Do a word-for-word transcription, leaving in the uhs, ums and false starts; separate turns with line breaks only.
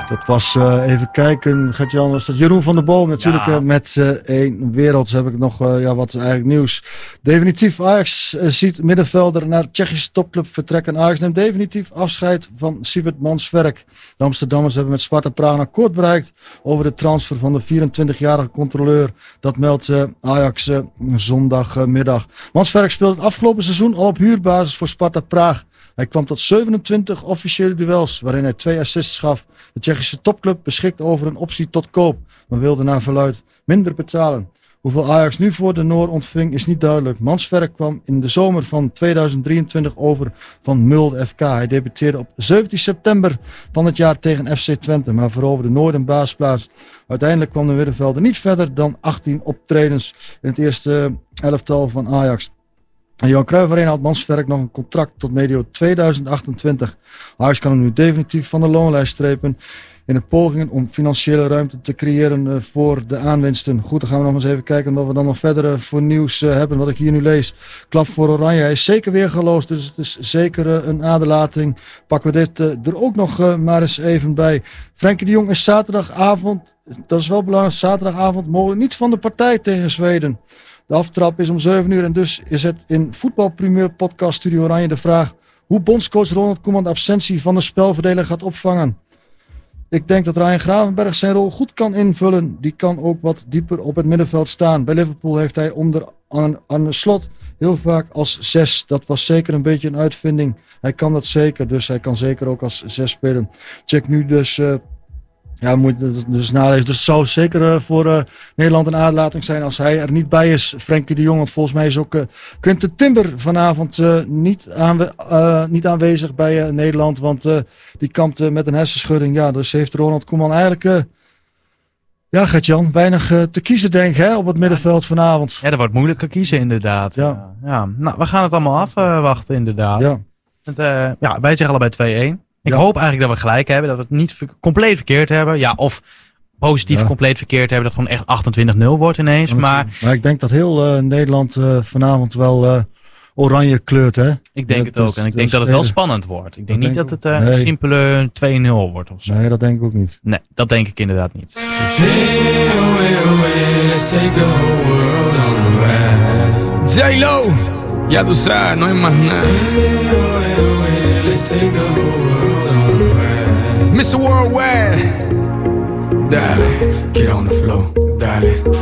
Dat was, uh, even kijken, Gert-Jan, was dat Jeroen van der Boom natuurlijk ja. uh, met uh, één wereld. Heb ik nog, uh, ja, wat is eigenlijk nieuws. Definitief Ajax uh, ziet middenvelder naar Tsjechische topclub vertrekken. Ajax neemt definitief afscheid van Sivert Mannsverk. De Amsterdammers hebben met Sparta Praag een akkoord bereikt over de transfer van de vierentwintigjarige controleur. Dat meldt uh, Ajax uh, zondagmiddag. Mannsverk speelt het afgelopen seizoen al op huurbasis voor Sparta Praag. Hij kwam tot zevenentwintig officiële duels, waarin hij twee assists gaf. De Tsjechische topclub beschikt over een optie tot koop, maar wilde naar verluidt minder betalen. Hoeveel Ajax nu voor de Noor ontving is niet duidelijk. Mannsverk kwam in de zomer van tweeduizend drieëntwintig over van Mulde F K. Hij debuteerde op zeventien september van het jaar tegen F C Twente, maar veroverde nooit een basisplaats. Uiteindelijk kwam de middenvelder niet verder dan achttien optredens in het eerste elftal van Ajax. En Johan Cruijff Arena had Mannsverk nog een contract tot medio tweeduizend achtentwintig. Ajax kan hem nu definitief van de loonlijst strepen in de pogingen om financiële ruimte te creëren uh, voor de aanwinsten. Goed, dan gaan we nog eens even kijken wat we dan nog verder uh, voor nieuws uh, hebben. Wat ik hier nu lees. Klap voor Oranje. Hij is zeker weer geloosd, dus het is zeker uh, een aderlating. Pakken we dit uh, er ook nog uh, maar eens even bij. Frenkie de Jong is zaterdagavond, dat is wel belangrijk, zaterdagavond mogelijk niet van de partij tegen Zweden. De aftrap is om zeven uur en dus is het in Voetbalprimeur podcast Studio Oranje de vraag hoe bondscoach Ronald Koeman de absentie van de spelverdeler gaat opvangen. Ik denk dat Ryan Gravenberch zijn rol goed kan invullen. Die kan ook wat dieper op het middenveld staan. Bij Liverpool heeft hij onder Arne Slot heel vaak als zes. Dat was zeker een beetje een uitvinding. Hij kan dat zeker, dus hij kan zeker ook als zes spelen. Check nu dus... Uh, Ja, moet dus nalezen. Dus het zou zeker uh, voor uh, Nederland een aderlating zijn als hij er niet bij is. Frenkie de Jong, want volgens mij is ook uh, Quinten Timber vanavond uh, niet, aanwe- uh, niet aanwezig bij uh, Nederland. Want uh, die kampt uh, met een hersenschudding. Ja, dus heeft Ronald Koeman eigenlijk... Uh, ja, Gert-Jan, weinig uh, te kiezen denk ik hè, op het middenveld vanavond.
Ja, dat wordt moeilijker kiezen inderdaad.
Ja.
Uh, ja. Nou, we gaan het allemaal afwachten uh, inderdaad.
Ja.
Het, uh, ja, wij zeggen allebei twee-één. Ik
ja.
hoop eigenlijk dat we gelijk hebben. Dat we het niet ver- compleet verkeerd hebben. Ja, of positief
ja.
compleet verkeerd hebben. Dat het gewoon echt achtentwintig nul wordt ineens. Maar,
maar ik denk dat heel uh, Nederland uh, vanavond wel uh, oranje kleurt. Hè?
Ik denk
ja,
het ook.
Dus,
en ik
dus
denk dat het wel
tegen...
spannend wordt. Ik denk
dat
niet
denk
dat het uh,
nee.
een simpele twee nul wordt of zo.
Nee, dat denk ik ook niet.
Nee, dat denk ik inderdaad niet.
Hey, away, away, let's take the whole world on a ride. J-Lo, ya tú sabes, no hay más nada. Hey, away, away, let's take the whole world on a ride. mister Worldwide, dale, get on the floor, dale.